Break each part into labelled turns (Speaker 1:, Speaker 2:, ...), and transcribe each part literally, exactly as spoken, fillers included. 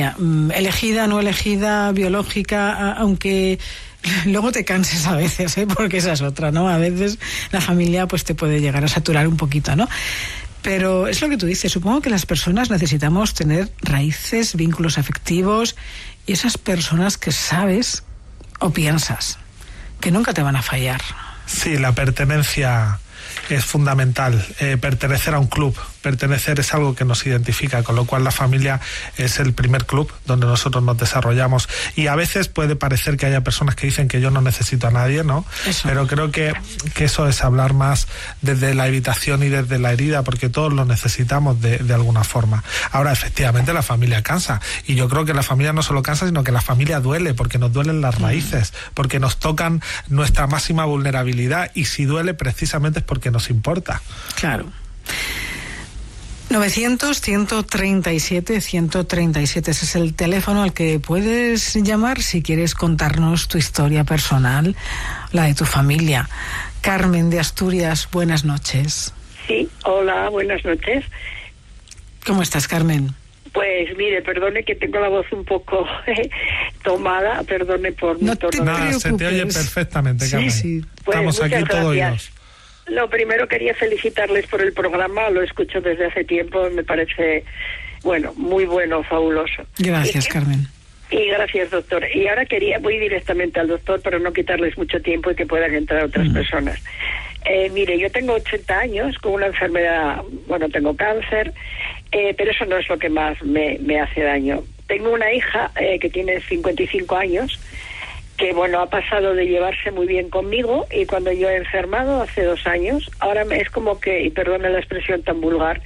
Speaker 1: familia, elegida, no elegida, biológica, aunque luego te canses a veces, ¿eh? Porque esa es otra, ¿no? A veces la familia pues te puede llegar a saturar un poquito, ¿no? Pero es lo que tú dices, supongo que las personas necesitamos tener raíces, vínculos afectivos y esas personas que sabes o piensas que nunca te van a fallar.
Speaker 2: Sí, la pertenencia es fundamental. Eh, pertenecer a un club, pertenecer es algo que nos identifica, con lo cual la familia es el primer club donde nosotros nos desarrollamos. Y a veces puede parecer que haya personas que dicen que yo no necesito a nadie, ¿no? Eso. Pero creo que, que eso es hablar más desde la evitación y desde la herida, porque todos lo necesitamos de, de alguna forma. Ahora, efectivamente, la familia cansa. Y yo creo que la familia no solo cansa, sino que la familia duele, porque nos duelen las raíces, porque nos tocan nuestra máxima vulnerabilidad. Y si duele, precisamente es porque nos importa.
Speaker 1: Claro. novecientos, ciento treinta y siete, ciento treinta y siete, ese es el teléfono al que puedes llamar si quieres contarnos tu historia personal, la de tu familia. Carmen de Asturias, buenas noches.
Speaker 3: Sí, hola, buenas noches.
Speaker 1: ¿Cómo estás, Carmen?
Speaker 3: Pues mire, perdone que tengo la voz un poco eh, tomada, perdone por mi
Speaker 1: no
Speaker 3: tono.
Speaker 1: Te
Speaker 2: Nada, se te oye perfectamente, Carmen. Sí, sí.
Speaker 3: Pues
Speaker 2: estamos aquí todos oídos.
Speaker 3: Lo primero, quería felicitarles por el programa, lo escucho desde hace tiempo, me parece, bueno, muy bueno, fabuloso.
Speaker 1: Gracias,
Speaker 3: y,
Speaker 1: Carmen.
Speaker 3: Y gracias, doctor. Y ahora quería, voy directamente al doctor para no quitarles mucho tiempo y que puedan entrar otras mm. personas. Eh, mire, yo tengo ochenta años con una enfermedad, bueno, tengo cáncer, eh, pero eso no es lo que más me, me hace daño. Tengo una hija eh, que tiene cincuenta y cinco años, que bueno, ha pasado de llevarse muy bien conmigo, y cuando yo he enfermado hace dos años, ahora me, es como que, y perdone la expresión tan vulgar,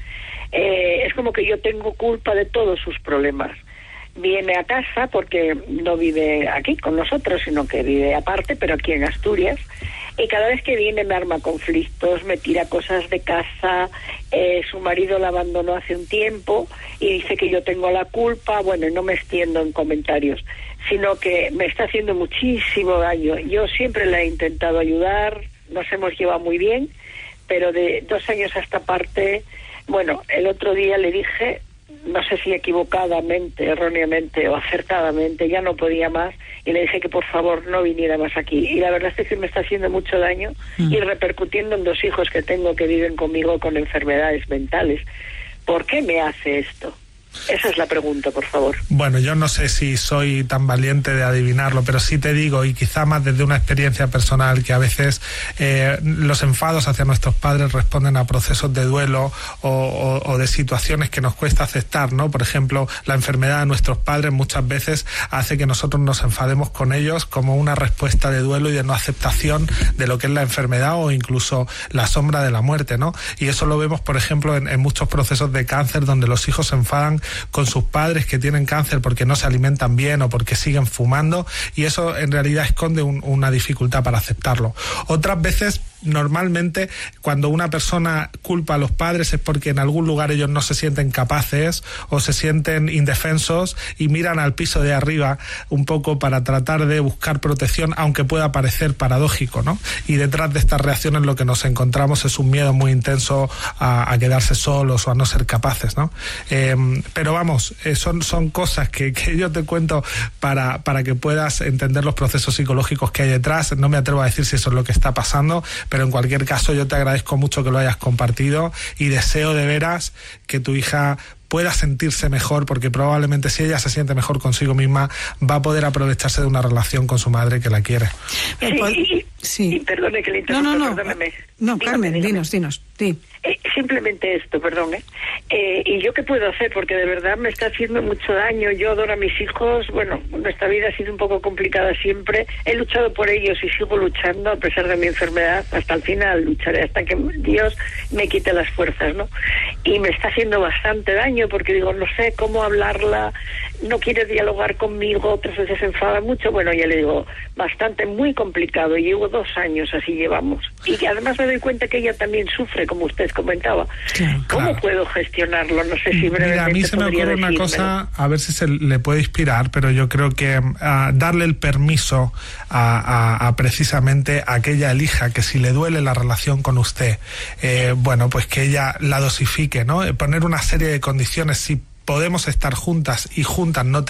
Speaker 3: eh, es como que yo tengo culpa de todos sus problemas. Viene a casa porque no vive aquí con nosotros, sino que vive aparte, pero aquí en Asturias, y cada vez que viene me arma conflictos, me tira cosas de casa, eh, su marido la abandonó hace un tiempo y dice que yo tengo la culpa, bueno, no me extiendo en comentarios, sino que me está haciendo muchísimo daño. Yo siempre la he intentado ayudar, nos hemos llevado muy bien, pero de dos años a esta parte, bueno, el otro día le dije, no sé si equivocadamente, erróneamente o acertadamente, ya no podía más, y le dije que por favor no viniera más aquí. Y la verdad es que me está haciendo mucho daño mm. y repercutiendo en dos hijos que tengo que viven conmigo con enfermedades mentales. ¿Por qué me hace esto? Esa es la pregunta, por favor.
Speaker 2: Bueno, yo no sé si soy tan valiente de adivinarlo, pero sí te digo, y quizá más desde una experiencia personal, que a veces eh, los enfados hacia nuestros padres responden a procesos de duelo o, o, o de situaciones que nos cuesta aceptar, ¿no? Por ejemplo, la enfermedad de nuestros padres muchas veces hace que nosotros nos enfademos con ellos como una respuesta de duelo y de no aceptación de lo que es la enfermedad o incluso la sombra de la muerte, ¿no? Y eso lo vemos, por ejemplo, en, en muchos procesos de cáncer donde los hijos se enfadan con sus padres que tienen cáncer porque no se alimentan bien o porque siguen fumando, y eso en realidad esconde un, una dificultad para aceptarlo. Otras veces, normalmente, cuando una persona culpa a los padres es porque en algún lugar ellos no se sienten capaces o se sienten indefensos y miran al piso de arriba un poco para tratar de buscar protección, aunque pueda parecer paradójico, ¿no? Y detrás de estas reacciones lo que nos encontramos es un miedo muy intenso a, a quedarse solos o a no ser capaces, ¿no? Eh, pero vamos, eh, son, son cosas que, que yo te cuento para, para que puedas entender los procesos psicológicos que hay detrás. No me atrevo a decir si eso es lo que está pasando, pero en cualquier caso yo te agradezco mucho que lo hayas compartido y deseo de veras que tu hija pueda sentirse mejor, porque probablemente si ella se siente mejor consigo misma va a poder aprovecharse de una relación con su madre que la quiere.
Speaker 3: Sí, sí. Perdone que le interrumpa,
Speaker 1: no, no, no.
Speaker 3: perdóneme.
Speaker 1: No,
Speaker 3: dígame,
Speaker 1: Carmen,
Speaker 3: dígame.
Speaker 1: dinos, dinos. Sí.
Speaker 3: Eh, simplemente esto, perdone. Eh, ¿Y yo qué puedo hacer? Porque de verdad me está haciendo mucho daño. Yo adoro a mis hijos. Bueno, nuestra vida ha sido un poco complicada siempre. He luchado por ellos y sigo luchando a pesar de mi enfermedad. Hasta el final lucharé, hasta que Dios me quite las fuerzas, ¿no? Y me está haciendo bastante daño porque digo, no sé cómo hablarla, no quiere dialogar conmigo, otras veces se enfada mucho. Bueno, ya le digo, bastante, muy complicado. Llevo dos años así llevamos. Y que además me doy cuenta que ella también sufre, como usted comentaba. Claro, ¿Cómo claro. puedo gestionarlo? No sé si brevemente
Speaker 2: Mira, a mí se me ocurre una cosa, a ver si se le puede inspirar, pero yo creo que uh, darle el permiso a, a, a precisamente a que ella elija que si le duele la relación con usted, eh, bueno, pues que ella la dosifique, ¿no? Poner una serie de condiciones, si podemos estar juntas y juntas no